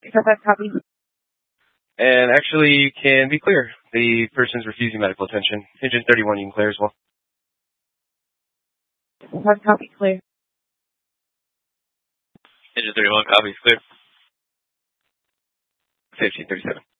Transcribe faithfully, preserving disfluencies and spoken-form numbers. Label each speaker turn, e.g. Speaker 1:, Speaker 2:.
Speaker 1: That's copy.
Speaker 2: And actually, you can be clear. The person's refusing medical attention. Engine thirty-one, you can clear as well.
Speaker 1: That's copy, clear.
Speaker 3: Engine thirty-one, copy, clear.
Speaker 2: fifteen thirty-seven.